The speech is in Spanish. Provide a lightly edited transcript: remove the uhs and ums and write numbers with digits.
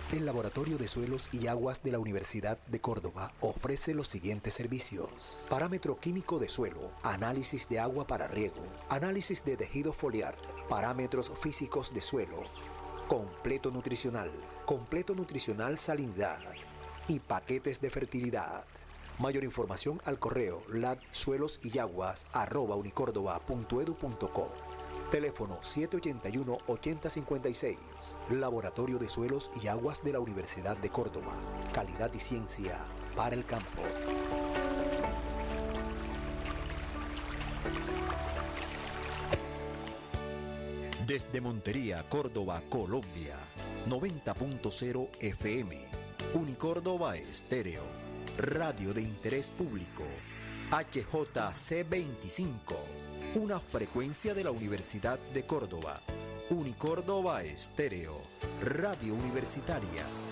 El Laboratorio de Suelos y Aguas de la Universidad de Córdoba ofrece los siguientes servicios: parámetro químico de suelo, análisis de agua para riego, análisis de tejido foliar, parámetros físicos de suelo, completo nutricional salinidad y paquetes de fertilidad. Mayor información al correo labsuelosyAguas@unicordoba.edu.co. Teléfono 781-8056. Laboratorio de Suelos y Aguas de la Universidad de Córdoba. Calidad y ciencia para el campo. Desde Montería, Córdoba, Colombia, 90.0 FM. Unicórdoba Estéreo. Radio de interés público. HJC25. Una frecuencia de la Universidad de Córdoba. Unicórdoba Estéreo, radio universitaria.